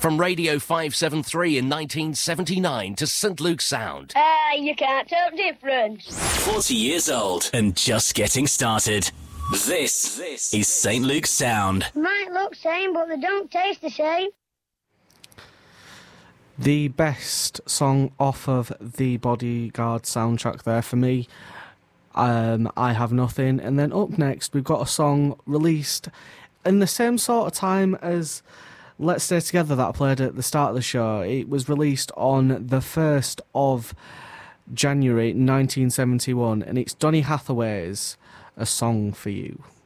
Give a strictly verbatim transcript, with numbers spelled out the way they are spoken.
From Radio five seventy-three in nineteen seventy-nine to Saint Luke's Sound. Ah, you can't tell the difference. forty years old and just getting started. This, this is Saint Luke's Sound. Might look same, but they don't taste the same. The best song off of the Bodyguard soundtrack there for me, um, I Have Nothing. And then up next, we've got a song released in the same sort of time as Let's Stay Together that I played at the start of the show. It was released on the first of January nineteen seventy-one, and it's Donny Hathaway's A Song for You.